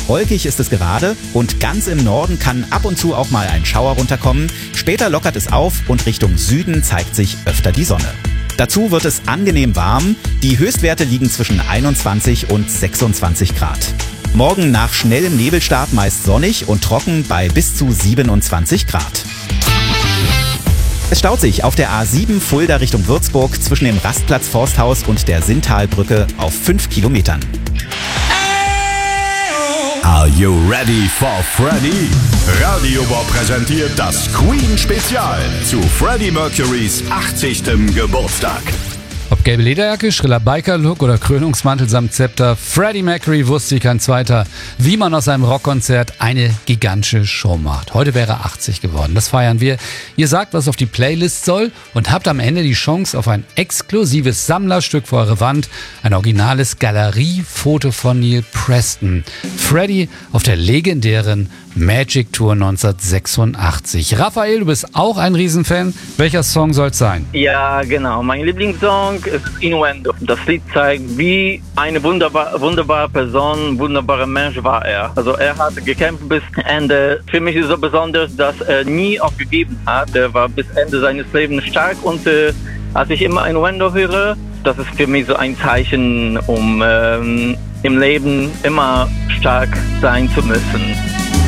Wolkig ist es gerade und ganz im Norden kann ab und zu auch mal ein Schauer runterkommen. Später lockert es auf und Richtung Süden zeigt sich öfter die Sonne. Dazu wird es angenehm warm. Die Höchstwerte liegen zwischen 21 und 26 Grad. Morgen nach schnellem Nebelstart meist sonnig und trocken bei bis zu 27 Grad. Es staut sich auf der A7 Fulda Richtung Würzburg zwischen dem Rastplatz Forsthaus und der Sinntalbrücke auf 5 Kilometern. Are you ready for Freddie? Radio Bob präsentiert das Queen-Spezial zu Freddie Mercurys 80. Geburtstag. Ob gelbe Lederjacke, schriller Biker-Look oder Krönungsmantel samt Zepter, Freddie Mercury wusste ich kein zweiter, wie man aus einem Rockkonzert eine gigantische Show macht. Heute wäre er 80 geworden, das feiern wir. Ihr sagt, was auf die Playlist soll und habt am Ende die Chance auf ein exklusives Sammlerstück für eure Wand, ein originales Galeriefoto von Neil Preston. Freddie auf der legendären Magic Tour 1986. Raphael, du bist auch ein Riesenfan. Welcher Song soll's sein? Ja, genau. Mein Lieblingssong ist Innuendo. Das Lied zeigt, wie eine wunderbare Person, wunderbarer Mensch war er. Also er hat gekämpft bis Ende. Für mich ist es so besonders, dass er nie aufgegeben hat. Er war bis Ende seines Lebens stark und als ich immer Innuendo höre, das ist für mich so ein Zeichen, um im Leben immer stark sein zu müssen.